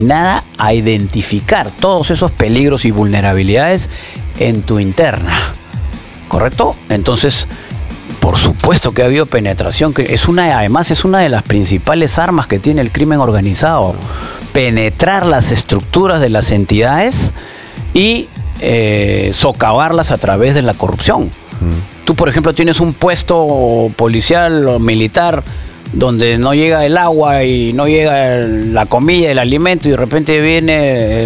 a identificar todos esos peligros y vulnerabilidades en tu interna, ¿correcto? Entonces, por supuesto que ha habido penetración, que además es una de las principales armas que tiene el crimen organizado, penetrar las estructuras de las entidades y socavarlas a través de la corrupción. Tú, por ejemplo, tienes un puesto policial o militar donde no llega el agua y no llega la comida, el alimento, y de repente viene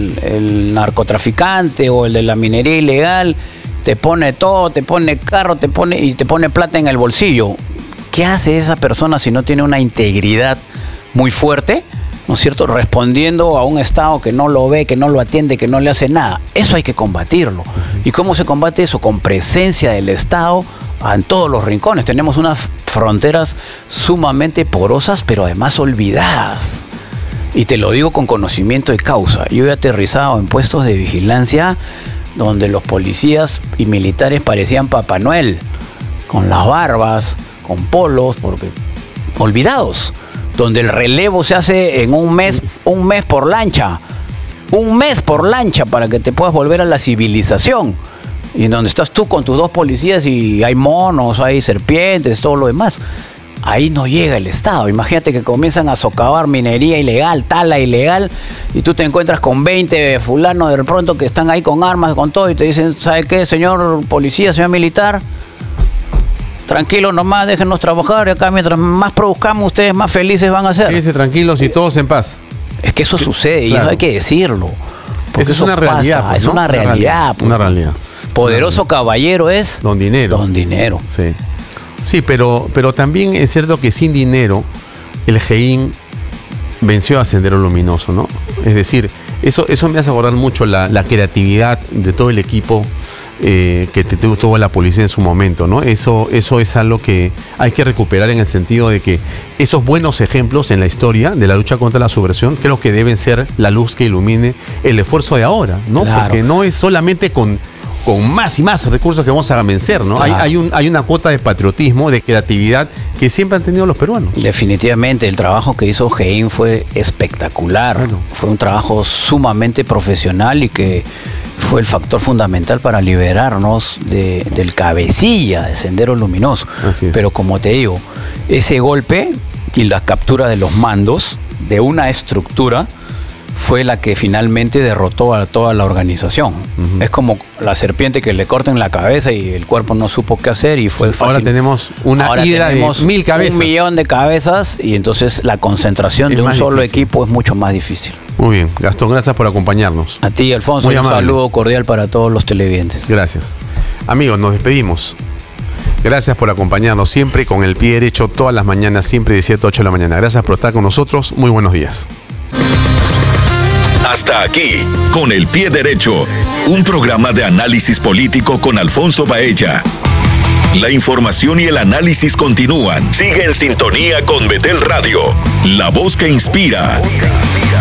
el narcotraficante o el de la minería ilegal, te pone todo, te pone carro, te pone plata en el bolsillo. ¿Qué hace esa persona si no tiene una integridad muy fuerte? ¿No es cierto? Respondiendo a un Estado que no lo ve, que no lo atiende, que no le hace nada. Eso hay que combatirlo. ¿Y cómo se combate eso? Con presencia del Estado en todos los rincones. Tenemos unas fronteras sumamente porosas, pero además olvidadas. Y te lo digo con conocimiento de causa. Yo he aterrizado en puestos de vigilancia donde los policías y militares parecían Papá Noel, con las barbas, con polos, porque olvidados. Donde el relevo se hace en un mes por lancha. Un mes por lancha para que te puedas volver a la civilización. Y donde estás tú con tus dos policías y hay monos, hay serpientes, todo lo demás. Ahí no llega el Estado. Imagínate que comienzan a socavar minería ilegal, tala ilegal, y tú te encuentras con 20 fulanos de pronto que están ahí con armas, con todo, y te dicen, ¿sabe qué, señor policía, señor militar? Tranquilo nomás, déjenos trabajar, y acá mientras más produzcamos, ustedes más felices van a ser. Quédense tranquilos y todos en paz. Es que eso sucede, y claro, eso hay que decirlo. Eso es una realidad. Pues, es una realidad. Una realidad. Poderoso caballero es don dinero. Don dinero. Sí. Sí, pero también es cierto que sin dinero el GEIN venció a Sendero Luminoso, ¿no? Es decir, eso me hace acordar mucho la creatividad de todo el equipo que tuvo la policía en su momento, ¿no? Eso es algo que hay que recuperar en el sentido de que esos buenos ejemplos en la historia de la lucha contra la subversión creo que deben ser la luz que ilumine el esfuerzo de ahora, ¿no? Claro. Porque no es solamente con más y más recursos que vamos a vencer, ¿no? Claro. Hay una cuota de patriotismo, de creatividad que siempre han tenido los peruanos. Definitivamente, el trabajo que hizo GEIN fue espectacular. Bueno. Fue un trabajo sumamente profesional y que fue el factor fundamental para liberarnos del cabecilla de Sendero Luminoso. Así es. Pero como te digo, ese golpe y la captura de los mandos de una estructura fue la que finalmente derrotó a toda la organización. Es como la serpiente que le cortan la cabeza y el cuerpo no supo qué hacer y fue fácil. Ahora tenemos una hidra de 1000 cabezas. 1 millón de cabezas y entonces la concentración de un solo equipo es mucho más difícil. Muy bien, Gastón, gracias por acompañarnos. A ti, Alfonso, un saludo cordial para todos los televidentes. Gracias. Amigos, nos despedimos. Gracias por acompañarnos siempre con el pie derecho todas las mañanas, siempre de 7 a 8 de la mañana. Gracias por estar con nosotros. Muy buenos días. Hasta aquí, Con el Pie Derecho, un programa de análisis político con Alfonso Baella. La información y el análisis continúan. Sigue en sintonía con Betel Radio, la voz que inspira.